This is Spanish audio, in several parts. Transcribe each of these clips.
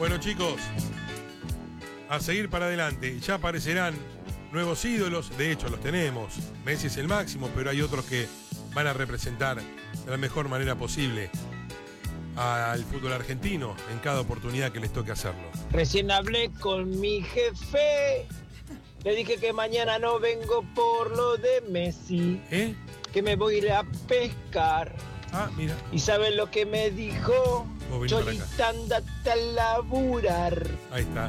Bueno, chicos, a seguir para adelante. Ya aparecerán nuevos ídolos. De hecho, los tenemos. Messi es el máximo, pero hay otros que van a representar de la mejor manera posible al fútbol argentino en cada oportunidad que les toque hacerlo. Recién hablé con mi jefe. Le dije que mañana no vengo por lo de Messi. ¿Eh? Que me voy a ir a pescar. Ah, mira. ¿Y saben lo que me dijo? Vos venís para acá. Cholita, andate a laburar. Ahí está.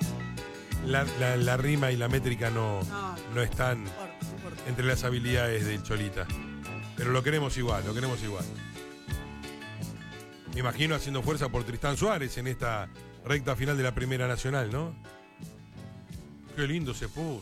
La rima y la métrica no están entre las habilidades del Cholita. Pero lo queremos igual, lo queremos igual. Me imagino haciendo fuerza por Tristán Suárez en esta recta final de la Primera Nacional, ¿no? Qué lindo se puso.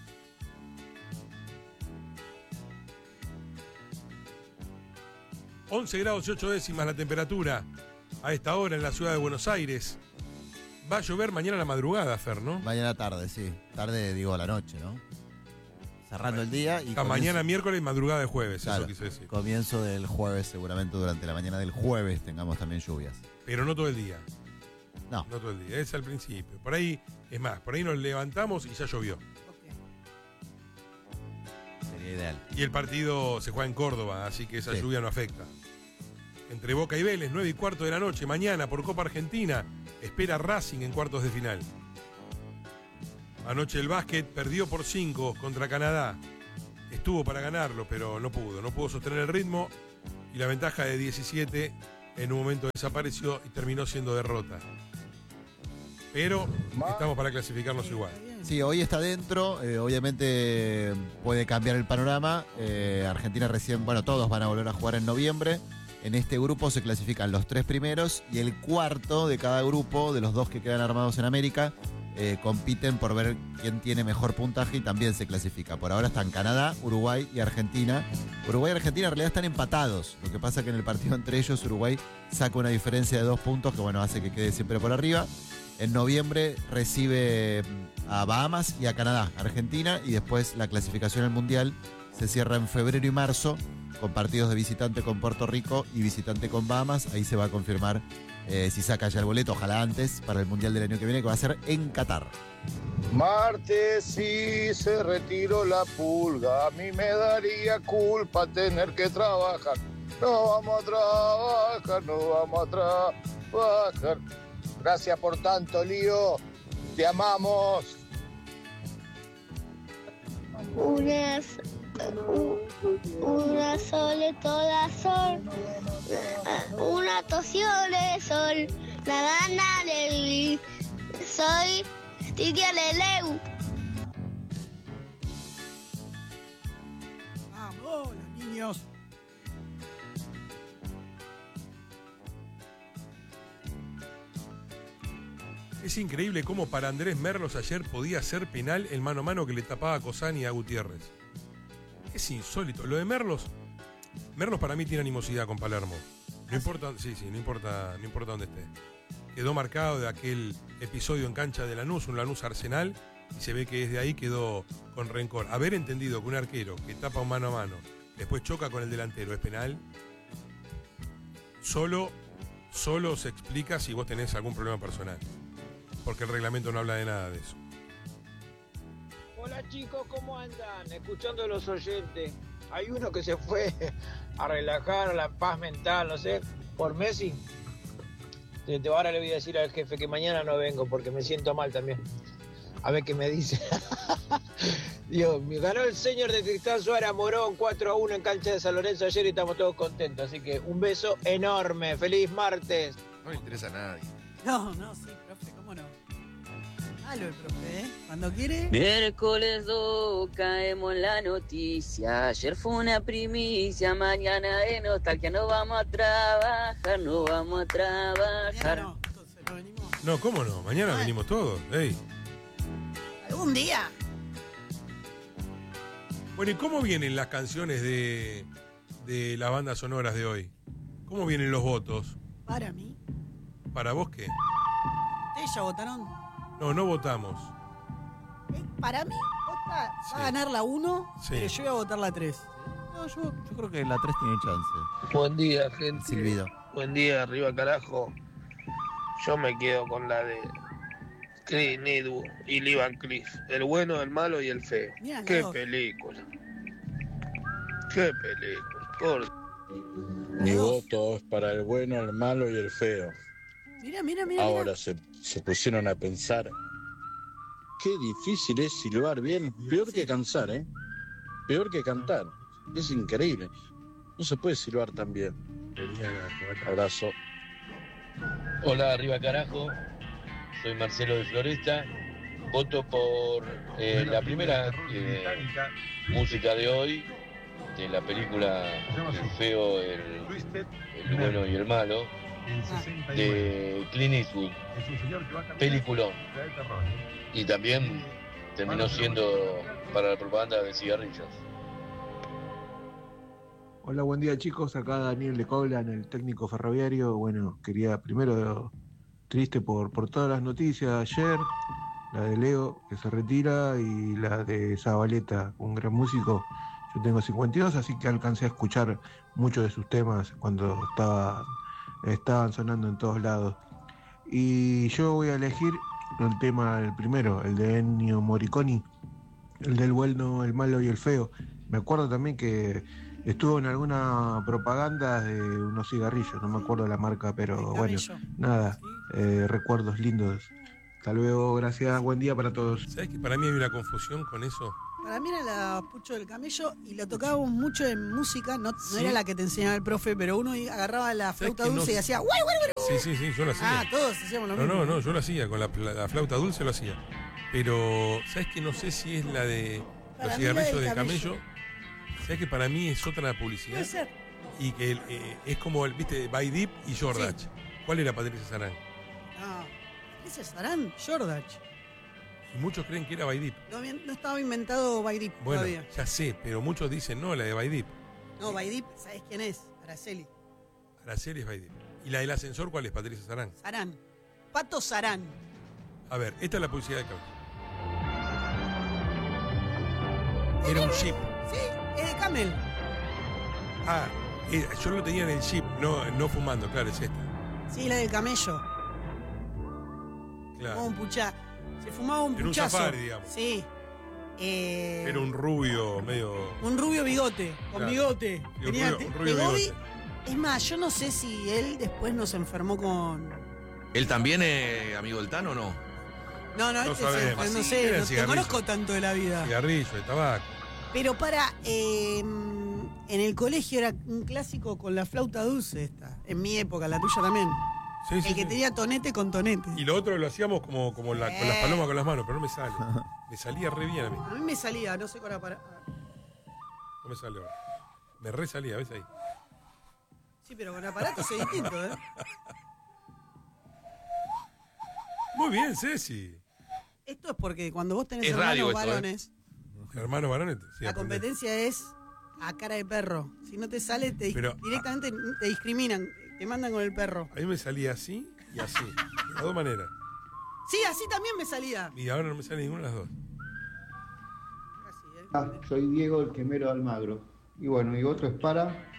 ...11 grados y 8 décimas la temperatura... ...a esta hora en la ciudad de Buenos Aires... ...va a llover mañana a la madrugada, Fer, ¿no? Mañana tarde, sí. Tarde, digo, a la noche, ¿no? Cerrando el día y... mañana miércoles, madrugada de jueves, claro, eso quise decir. Comienzo del jueves, seguramente durante la mañana del jueves tengamos también lluvias. Pero no todo el día. No. No todo el día, es al principio. Por ahí, es más, por ahí nos levantamos y ya llovió. Sería ideal. Y el partido se juega en Córdoba, así que esa lluvia no afecta. Entre Boca y Vélez, 9:15 de la noche, mañana por Copa Argentina, espera Racing en cuartos de final. Anoche el básquet perdió por 5 contra Canadá. Estuvo para ganarlo, pero no pudo sostener el ritmo y la ventaja de 17 en un momento desapareció y terminó siendo derrota. Pero estamos para clasificarnos igual. Sí, hoy está dentro, obviamente puede cambiar el panorama. Argentina recién, todos van a volver a jugar en noviembre. En este grupo se clasifican los 3 primeros y el cuarto de cada grupo, de los 2 que quedan armados en América, compiten por ver quién tiene mejor puntaje y también se clasifica. Por ahora están Canadá, Uruguay y Argentina. Uruguay y Argentina en realidad están empatados. Lo que pasa es que en el partido entre ellos Uruguay saca una diferencia de 2 puntos que hace que quede siempre por arriba. En noviembre recibe a Bahamas y a Canadá, Argentina, y después la clasificación al Mundial se cierra en febrero y marzo con partidos de visitante con Puerto Rico y visitante con Bahamas. Ahí se va a confirmar si saca ya el boleto, ojalá antes, para el Mundial del año que viene, que va a ser en Qatar. Martes sí se retiró la pulga, a mí me daría culpa tener que trabajar. No vamos a trabajar, no vamos a trabajar. Gracias por tanto, Lío. Te amamos. Una sole toda sol, una toción de sol, la gana de vivir, soy Titia Leleu. Vamos, los niños. Es increíble cómo para Andrés Merlos ayer podía ser penal el mano a mano que le tapaba a Cosani a Gutiérrez. Es insólito. Lo de Merlos para mí tiene animosidad con Palermo. No importa, no importa dónde esté. Quedó marcado de aquel episodio en cancha de Lanús, un Lanús Arsenal, y se ve que desde ahí quedó con rencor. Haber entendido que un arquero que tapa un mano a mano, después choca con el delantero, es penal, solo se explica si vos tenés algún problema personal. Porque el reglamento no habla de nada de eso. Hola chicos, ¿cómo andan? Escuchando a los oyentes. Hay uno que se fue a relajar, a la paz mental, no sé, por Messi. Ahora le voy a decir al jefe que mañana no vengo porque me siento mal también. A ver qué me dice. Dios, me ganó el señor de Tristán Suárez a Morón 4-1 en cancha de San Lorenzo ayer y estamos todos contentos. Así que un beso enorme. ¡Feliz martes! No le interesa a nadie. No, sí, profe, ¿cómo no? Halo el profe, ¿eh? Cuando quiere. Miércoles 2, caemos en la noticia. Ayer fue una primicia, mañana de nostalgia. No vamos a trabajar, no vamos a trabajar. No, entonces no venimos. No, ¿cómo no? Mañana venimos todos. Ey. ¿Algún día? Bueno, ¿y cómo vienen las canciones de las bandas sonoras de hoy? ¿Cómo vienen los votos? Para mí. ¿Para vos qué? ¿Ustedes ya votaron? No votamos. Para mí, va a ganar la 1, Sí. pero yo voy a votar la 3. No, yo creo que la 3 tiene chance. Buen día, gente. Silvido. Buen día, arriba carajo. Yo me quedo con la de Clint Eastwood y Lee Van Cleef. El bueno, el malo y el feo. Mirá, Qué no. película. Qué película. Por Mi voto es para el bueno, el malo y el feo. Mira. Ahora se pusieron a pensar. Qué difícil es silbar bien. Peor que cansar, ¿eh? Peor que cantar. Es increíble. No se puede silbar tan bien. Abrazo. Hola, arriba carajo. Soy Marcelo de Floresta. Voto por la primera música de hoy, de la película El feo, el bueno y el malo, de Clint Eastwood. Peliculón. Y también terminó siendo para la propaganda de cigarrillos. Hola, buen día chicos, acá Daniel de Coblan, el técnico ferroviario. Bueno, quería primero, triste por todas las noticias de ayer, la de Leo que se retira y la de Zabaleta, un gran músico. Yo tengo 52, así que alcancé a escuchar muchos de sus temas cuando estaban sonando en todos lados. Y yo voy a elegir el tema, el primero, el de Ennio Morricone, el del bueno, el malo y el feo. Me acuerdo también que estuvo en alguna propaganda de unos cigarrillos, no me acuerdo la marca, pero bueno, nada, recuerdos lindos. Hasta luego, gracias, buen día para todos. ¿Sabes que para mí hay una confusión con eso? Para mí era la Pucho del Camello y lo tocábamos mucho en música, no Sí. era la que te enseñaba el profe, pero uno agarraba la flauta que no dulce y sé? hacía ¡guay, guay, guay! Sí, yo lo hacía. Ah, todos hacíamos lo mismo. No, yo lo hacía, con la flauta dulce lo hacía. Pero, ¿sabes que no sé si es la de Para los mí la cigarrillos del de camello? camello. ¿Sabes que para mí es otra publicidad? Puede ser. Y que es como, viste, By Deep y Jordach. Sí. ¿Cuál era Patricia Sarán? No, ese es Sarán, Jordach. Y muchos creen que era By Deep. No estaba inventado By Deep Bueno, todavía. ya sé, pero muchos dicen no, la de By Deep. No, By Deep, ¿sabes quién es? Araceli. Araceli es By Deep. ¿Y la del ascensor cuál es, Patricia Sarán? Sarán. Pato Sarán. A ver, esta es la publicidad de Camel. Era un jeep. Sí, es de Camel. Ah, yo lo tenía en el jeep, no fumando, claro, es esta. Sí, la del camello. Claro. Fumaba un puchá. Se fumaba un En un puchazo. safari, digamos. Sí. Era un rubio medio. Un rubio bigote, con Claro. bigote. Y un Tenía rubio- un rubio Bigodi. bigote. Es más, yo no sé si él después nos enfermó con. ¿Él también es amigo del Tano o no? No, No este sabemos. no Sí, sé, era no te cigarrillo. conozco tanto de la vida. Cigarrillo, de tabaco. Pero en el colegio era un clásico con la flauta dulce esta. En mi época, la tuya también. Sí, El que tenía tonete con tonete. Y lo otro lo hacíamos como con las palomas con las manos, pero no me sale. Me salía re bien a mí. A mí me salía, no sé con aparato. No me sale ahora. Me re salía, ¿ves ahí? Sí, pero con aparatos es distinto, ¿eh? Muy bien, Ceci. Esto es porque cuando vos tenés Es radio hermanos esto, varones, Hermanos varones. Sí, la aprendés. competencia es a cara de perro. Si no te sale, Pero- directamente te discriminan, te mandan con el perro. A mí me salía así y así. De las dos maneras. Sí, así también me salía. Y ahora no me sale ninguna de las dos. Casi, ¿eh? Soy Diego, el quemero de Almagro. Y bueno, mi voto es para